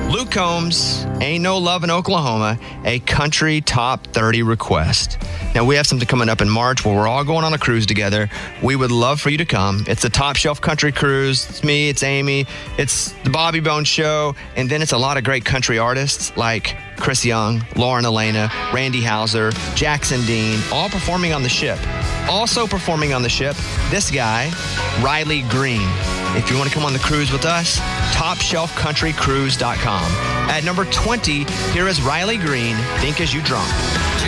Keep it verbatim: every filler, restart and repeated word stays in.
Luke Combs, Ain't No Love in Oklahoma, a country top thirty request. Now, we have something coming up in March where we're all going on a cruise together. We would love for you to come. It's a Top Shelf Country Cruise. It's me, it's Amy, it's the Bobby Bones Show, and then it's a lot of great country artists like Chris Young, Lauren Elena, Randy Houser, Jackson Dean, all performing on the ship. Also performing on the ship, this guy, Riley Green. If you want to come on the cruise with us, top shelf country cruise dot com. At number twenty, here is Riley Green, Think As You Drunk.